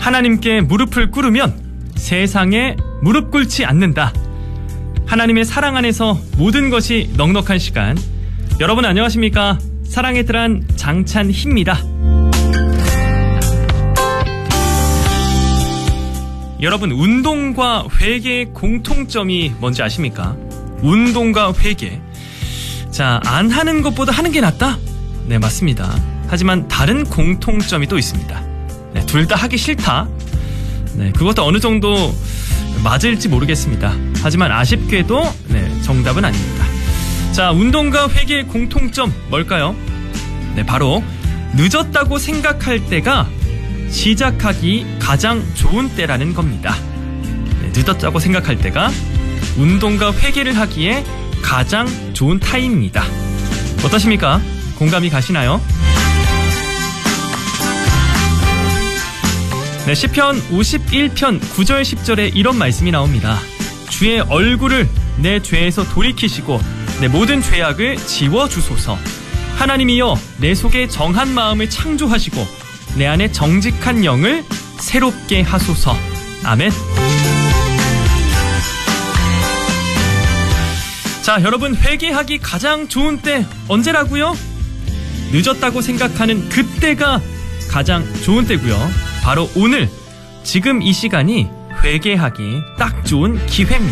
하나님께 무릎을 꿇으면 세상에 무릎 꿇지 않는다. 하나님의 사랑 안에서 모든 것이 넉넉한 시간. 여러분 안녕하십니까? 사랑의 들한 장찬희입니다. 여러분, 운동과 회개의 공통점이 뭔지 아십니까? 운동과 회개. 자, 안 하는 것보다 하는 게 낫다? 네, 맞습니다. 하지만 다른 공통점이 또 있습니다. 네, 둘 다 하기 싫다. 네, 그것도 어느 정도 맞을지 모르겠습니다. 하지만 아쉽게도 정답은 아닙니다. 자, 운동과 회개의 공통점 뭘까요? 네, 바로 늦었다고 생각할 때가 시작하기 가장 좋은 때라는 겁니다. 네, 늦었다고 생각할 때가 운동과 회개를 하기에 가장 좋은 타임입니다. 어떠십니까? 공감이 가시나요? 네, 시편 51편 9절 10절에 이런 말씀이 나옵니다. 주의 얼굴을 내 죄에서 돌이키시고 내 모든 죄악을 지워주소서. 하나님이여, 내 속에 정한 마음을 창조하시고 내 안에 정직한 영을 새롭게 하소서. 아멘. 자, 여러분, 회개하기 가장 좋은 때 언제라고요? 늦었다고 생각하는 그때가 가장 좋은 때고요. 바로 오늘, 지금 이 시간이 회개하기 딱 좋은 기회입니다.